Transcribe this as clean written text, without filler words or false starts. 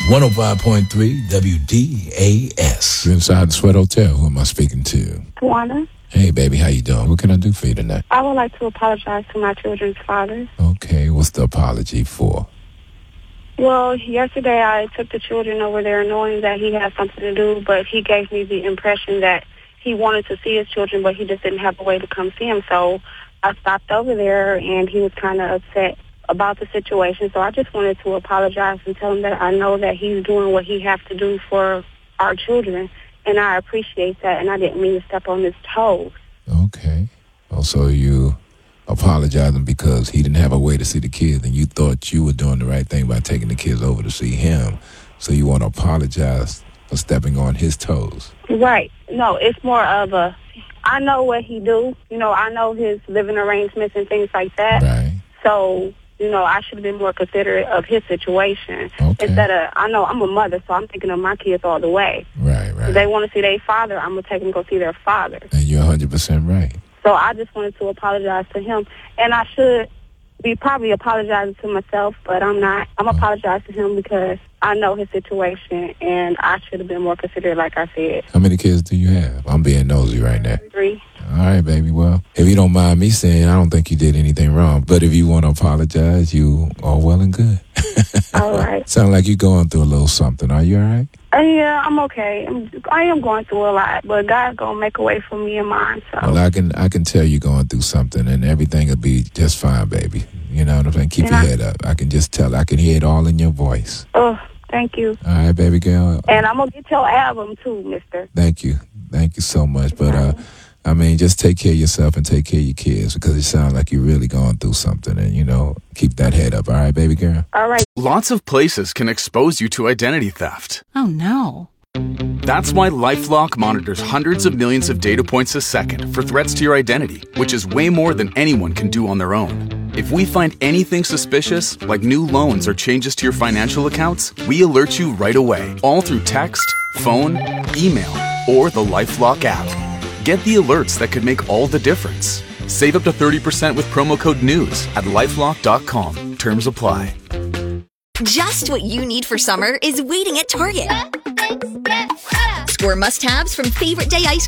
105.3 WDAS. You're inside the Sweat Hotel. Who am I speaking to? Tawana. Hey, baby, how you doing? What can I do for you tonight? I would like to apologize to my children's fathers. Okay, what's the apology for? Well, yesterday I took the children over there knowing that he had something to do, but he gave me the impression that he wanted to see his children, but he just didn't have a way to come see them. So I stopped over there, and he was kind of upset about the situation. So I just wanted to apologize and tell him that I know that he's doing what he has to do for our children, and I appreciate that, and I didn't mean to step on his toes. Okay. Also, you apologizing because he didn't have a way to see the kids, and you thought you were doing the right thing by taking the kids over to see him. So you want to apologize for stepping on his toes. Right. No, it's more of I know what he do. You know, I know his living arrangements and things like that. Right. So, you know, I should have been more considerate of his situation. Okay. Instead of, I know I'm a mother, so I'm thinking of my kids all the way. Right. If they want to see their father, I'm going to take them to go see their father. And you're 100% right. So I just wanted to apologize to him. And I should be probably apologizing to myself, but I'm not. I'm apologizing to him because I know his situation, and I should have been more considerate, like I said. How many kids do you have? I'm being nosy right now. 3. All right, baby. Well, if you don't mind me saying, I don't think you did anything wrong. But if you want to apologize, you are well and good. All right. Sound like you're going through a little something. Are you all right? Yeah, I'm okay. I am going through a lot, but God's going to make a way for me and mine. So. Well, I can tell you're going through something, and everything will be just fine, baby. You know what I'm saying? Keep your head up. I can just tell. I can hear it all in your voice. Oh, thank you. All right, baby girl. And I'm going to get your album, too, mister. Thank you. Thank you so much. But, I mean, just take care of yourself and take care of your kids because it sounds like you're really going through something. And, you know, keep that head up. All right, baby girl? All right. Lots of places can expose you to identity theft. Oh, no. That's why LifeLock monitors hundreds of millions of data points a second for threats to your identity, which is way more than anyone can do on their own. If we find anything suspicious, like new loans or changes to your financial accounts, we alert you right away, all through text, phone, email, or the LifeLock app. Get the alerts that could make all the difference. Save up to 30% with promo code NEWS at LifeLock.com. Terms apply. Just what you need for summer is waiting at Target. Score must-haves from Favorite Day ice